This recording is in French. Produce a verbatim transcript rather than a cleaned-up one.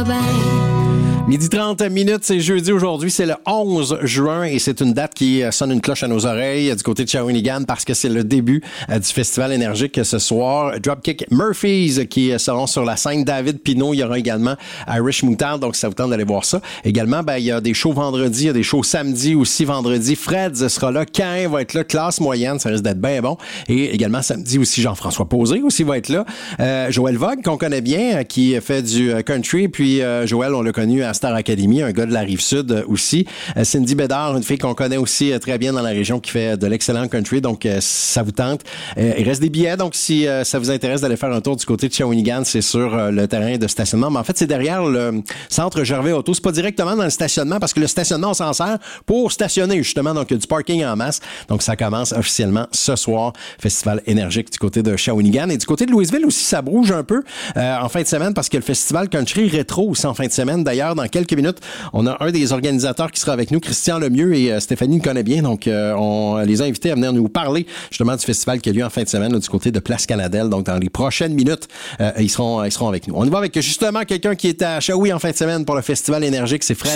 bien. Midi trente minutes, c'est jeudi aujourd'hui, c'est le onze juin et c'est une date qui sonne une cloche à nos oreilles du côté de Shawinigan parce que c'est le début euh, du Festival énergique ce soir. Dropkick Murphys qui seront sur la scène, David Pinault, il y aura également Irish Moutarde, donc ça vous tente d'aller voir ça. Également, ben, il y a des shows vendredi, il y a des shows samedi aussi, vendredi. Freds sera là, Cain va être là, classe moyenne, ça risque d'être bien bon. Et également samedi aussi, Jean-François Posé aussi va être là. Euh, Joël Vogue, qu'on connaît bien, qui fait du country, puis euh, Joël, on l'a connu à Star Academy, un gars de la Rive-Sud euh, aussi. Euh, Cindy Bédard, une fille qu'on connaît aussi euh, très bien dans la région qui fait de l'excellent country, donc euh, ça vous tente. Euh, il reste des billets, donc si euh, ça vous intéresse d'aller faire un tour du côté de Shawinigan, c'est sur euh, le terrain de stationnement. Mais en fait, c'est derrière le centre Gervais Auto. C'est pas directement dans le stationnement parce que le stationnement, on s'en sert pour stationner justement, donc il y a du parking en masse. Donc ça commence officiellement ce soir, Festival énergique du côté de Shawinigan. Et du côté de Louisville aussi, ça bouge un peu euh, en fin de semaine parce que le Festival Country Rétro aussi en fin de semaine. D'ailleurs, dans quelques minutes, on a un des organisateurs qui sera avec nous, Christian Lemieux, et euh, Stéphanie le connaît bien, donc euh, on les a invités à venir nous parler justement du festival qui a lieu en fin de semaine là, du côté de Place Canadelle. Donc dans les prochaines minutes, euh, ils seront ils seront avec nous. On y va avec justement quelqu'un qui est à Shawi en fin de semaine pour le Festival énergique, c'est Fred.